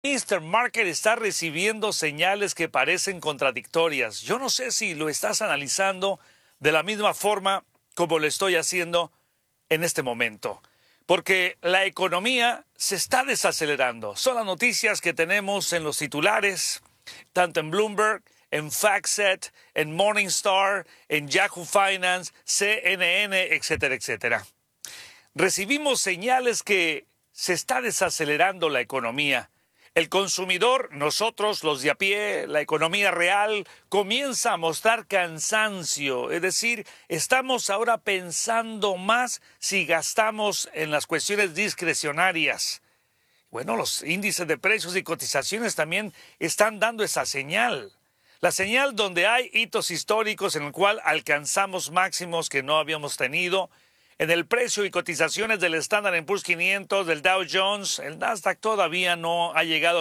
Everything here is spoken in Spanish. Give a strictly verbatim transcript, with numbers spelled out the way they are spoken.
Mister Market está recibiendo señales que parecen contradictorias. Yo no sé si lo estás analizando de la misma forma como lo estoy haciendo en este momento. Porque la economía se está desacelerando. Son las noticias que tenemos en los titulares, tanto en Bloomberg, en FactSet, en Morningstar, en Yahoo Finance, C N N, etcétera, etcétera. Recibimos señales que se está desacelerando la economía. El consumidor, nosotros los de a pie, la economía real, comienza a mostrar cansancio. Es decir, estamos ahora pensando más si gastamos en las cuestiones discrecionarias. Bueno, los índices de precios y cotizaciones también están dando esa señal. La señal donde hay hitos históricos en el cual alcanzamos máximos que no habíamos tenido. En el precio y cotizaciones del Standard and Poor's quinientos, del Dow Jones, el Nasdaq todavía no ha llegado